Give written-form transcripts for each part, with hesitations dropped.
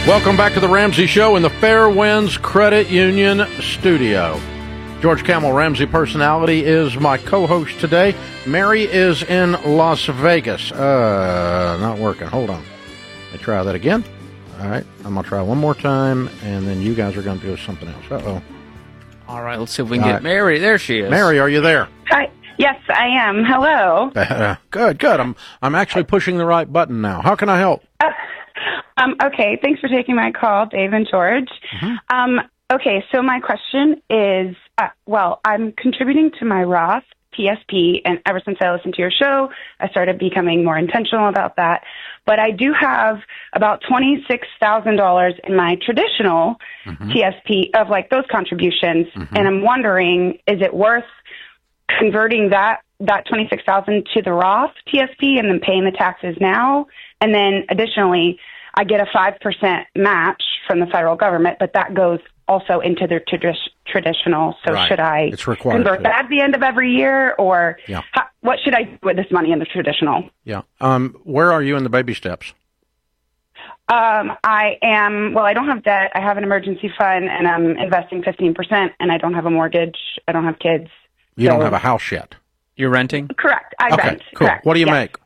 Welcome back to the Ramsey Show in the Fairwinds Credit Union studio. George Camel, Ramsey Personality, is my co-host today. Mary is in Las Vegas. Not working. Hold on. Let me try that again. All right. I'm going to try one more time, and then you guys are going to do something else. Uh-oh. All right. Let's see if we can get Mary. There she is. Mary, are you there? Hi. Yes, I am. Hello. Good. I'm actually pushing the right button now. How can I help? Okay, thanks for taking my call, Dave and George. Mm-hmm. Okay, so my question is, I'm contributing to my Roth TSP, and ever since I listened to your show, I started becoming more intentional about that. But I do have about $26,000 in my traditional TSP of like those contributions, and I'm wondering, is it worth converting that $26,000 to the Roth TSP and then paying the taxes now? And then additionally, I get a 5% match from the federal government, but that goes also into their traditional. So should I convert that at the end of every year, or what should I do with this money in the traditional? Yeah. Where are you in the baby steps? I don't have debt. I have an emergency fund, and I'm investing 15%, and I don't have a mortgage. I don't have kids. You don't have a house yet? You're renting? Correct. I rent. Cool. Correct. What do you make?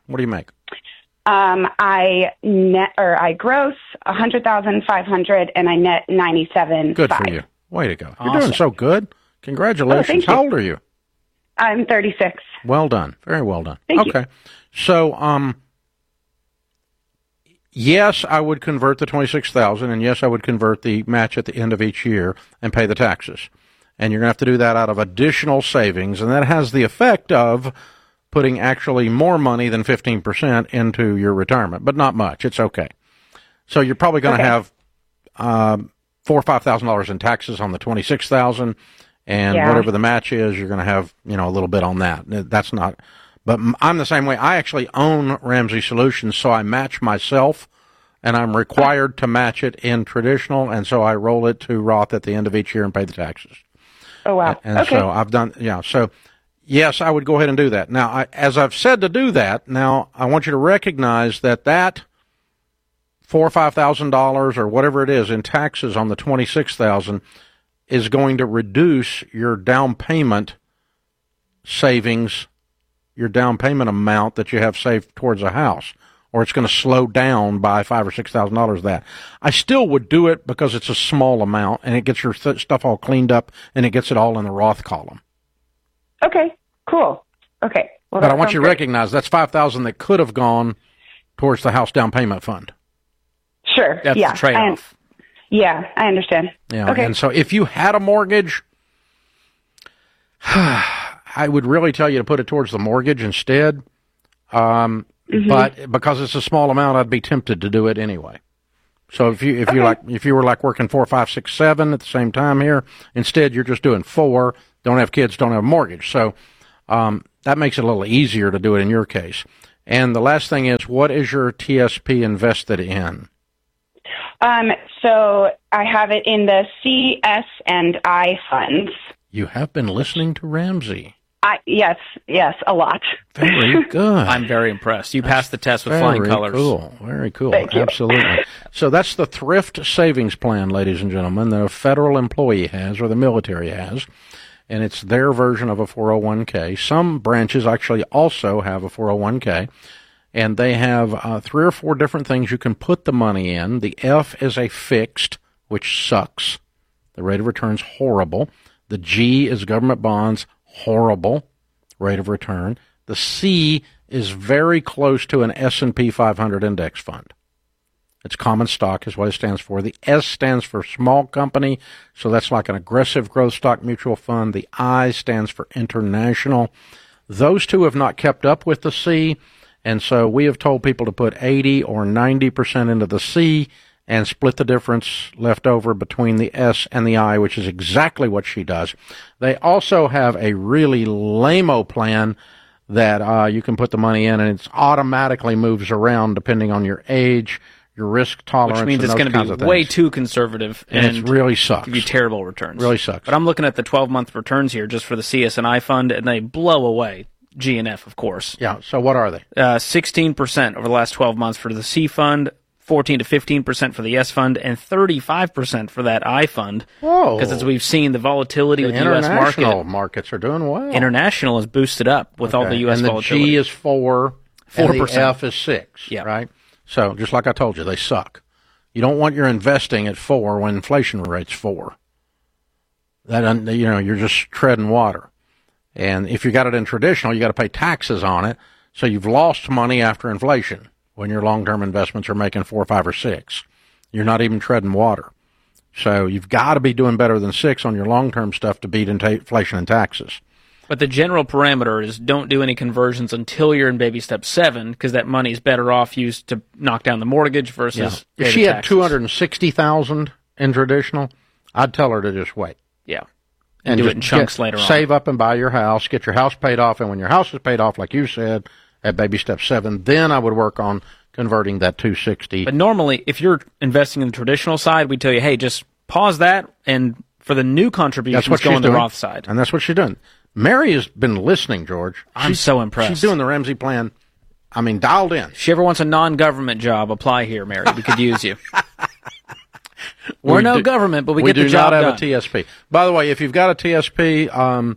I gross $100,500 and I net $97,500. Good for you. Way to go. You're doing so good. Congratulations. Thank you. How old are you? I'm 36. Well done. Very well done. Thank you. So, yes, I would convert the $26,000, and yes, I would convert the match at the end of each year and pay the taxes. And you're going to have to do that out of additional savings, and that has the effect of putting actually more money than 15% into your retirement, but not much. It's okay. So you're probably going to have $4,000 or $5,000 in taxes on the $26,000, and whatever the match is, you're going to have a little bit on that. That's not. But I'm the same way. I actually own Ramsey Solutions, so I match myself, and I'm required to match it in traditional, and so I roll it to Roth at the end of each year and pay the taxes. Oh wow! And so I've done. So. Yes, I would go ahead and do that. Now, as I've said to do that, now I want you to recognize that $4,000 or $5,000 or whatever it is in taxes on the $26,000 is going to reduce your down payment savings, your down payment amount that you have saved towards a house, or it's going to slow down by $5,000 or $6,000. That I still would do it because it's a small amount and it gets your stuff all cleaned up and it gets it all in the Roth column. Okay, cool. Okay. Well, but I want you to recognize that's $5,000 that could have gone towards the house down payment fund. Sure. That's the trade-off. I understand. Yeah. Okay. And so if you had a mortgage, I would really tell you to put it towards the mortgage instead. But because it's a small amount, I'd be tempted to do it anyway. So if you were like working 4, 5, 6, 7 at the same time here, instead you're just doing 4. Don't have kids, don't have a mortgage. So that makes it a little easier to do it in your case. And the last thing is, what is your TSP invested in? So I have it in the CS&I funds. You have been listening to Ramsey. Yes, a lot. Very good. I'm very impressed. You passed the test with flying colors. Very cool. Thank you. Absolutely. So that's the thrift savings plan, ladies and gentlemen, that a federal employee has or the military has. And it's their version of a 401k. Some branches actually also have a 401k, and they have 3 or 4 different things you can put the money in. The F is a fixed, which sucks. The rate of return's horrible. The G is government bonds, horrible rate of return. The C is very close to an S&P 500 index fund. It's common stock is what it stands for. The S stands for small company, so that's like an aggressive growth stock mutual fund. The I stands for international. Those two have not kept up with the C, and so we have told people to put 80 or 90% into the C and split the difference left over between the S and the I, which is exactly what she does. They also have a really lame-o plan that you can put the money in, and it automatically moves around depending on your age, your risk tolerance, which means it's going to be way too conservative, and it really sucks. Give you terrible returns. Really sucks. But I'm looking at the 12-month returns here just for the CS&I fund, and they blow away. G and F, of course. Yeah. So what are they? 16% over the last 12 months for the C fund, 14 to 15% for the S fund, and 35% for that I fund. Whoa. Because as we've seen, the volatility with the U.S. international markets are doing well. International is boosted up with all the U.S. volatility. And the G is 4%. And the F is 6, yeah. right? So just like I told you, they suck. You don't want your investing at 4 when inflation rate's 4. That, you're just treading water. And if you got it in traditional, you got to pay taxes on it. So you've lost money after inflation when your long-term investments are making 4, 5, or 6. You're not even treading water. So you've got to be doing better than 6 on your long-term stuff to beat inflation and taxes. But the general parameter is don't do any conversions until you're in baby step 7, because that money is better off used to knock down the mortgage versus If she had $260,000 in traditional, I'd tell her to just wait. Yeah. And do it in chunks later on. Save up and buy your house, get your house paid off, and when your house is paid off, like you said, at baby step 7, then I would work on converting that 260. But normally, if you're investing in the traditional side, we tell you, hey, just pause that, and for the new contributions, go on the Roth side. And that's what she's doing. Mary has been listening, George. I'm so impressed. She's doing the Ramsey plan, dialed in. If she ever wants a non-government job, apply here, Mary. We could use you. We're no government, but we get the job done. We do not have a TSP. By the way, if you've got a TSP,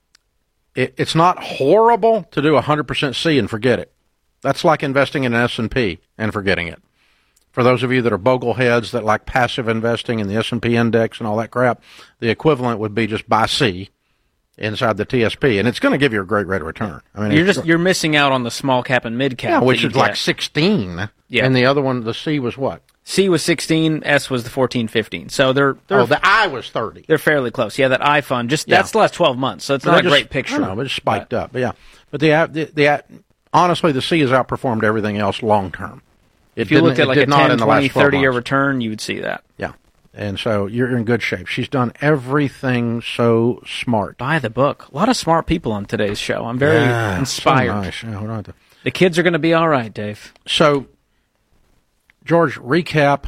it's not horrible to do 100% C and forget it. That's like investing in an S&P and forgetting it. For those of you that are bogleheads that like passive investing in the S&P index and all that crap, the equivalent would be just buy C inside the TSP, and it's going to give you a great rate of return. You're missing out on the small cap and mid cap. Yeah, which is like 16. Yeah. And the other one, the C was what? C was 16, S was the 14, 15. So they're the I was 30. They're fairly close. Yeah, that I fund, that's the last 12 months, so it's not a great picture. No, but it's spiked up. But yeah. But honestly, the C has outperformed everything else long term. If you looked at like a 10, 20, 30-year return, you would see that. Yeah. And so you're in good shape. She's done everything so smart. Buy the book. A lot of smart people on today's show. I'm very inspired. So nice. Yeah, hold on. The kids are going to be all right, Dave. So, George, recap.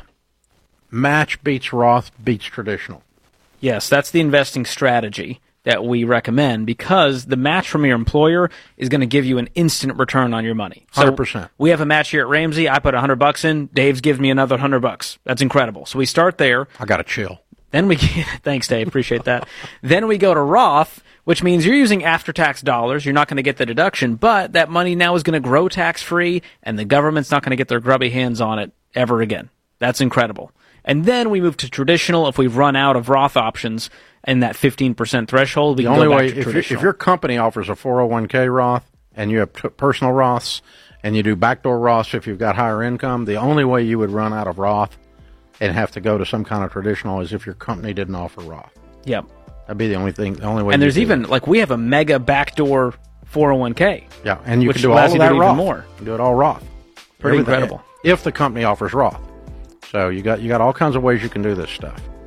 Match beats Roth beats traditional. Yes, that's the investing strategy that we recommend, because the match from your employer is going to give you an instant return on your money. So 100%. We have a match here at Ramsey. I put $100 in. Dave's gives me another $100. That's incredible. So we start there. I got to chill. Then thanks, Dave. Appreciate that. Then we go to Roth, which means you're using after-tax dollars. You're not going to get the deduction, but that money now is going to grow tax-free, and the government's not going to get their grubby hands on it ever again. That's incredible. And then we move to traditional. If we've run out of Roth options and that 15% threshold, we can go back to traditional. If your company offers a 401k Roth and you have personal Roths and you do backdoor Roths if you've got higher income, the only way you would run out of Roth and have to go to some kind of traditional is if your company didn't offer Roth. Yep. That'd be the only way. And there's even, we have a mega backdoor 401k. Yeah, and you can do all of that Roth. More. You can do it all Roth. Pretty incredible. If the company offers Roth. So you got all kinds of ways you can do this stuff.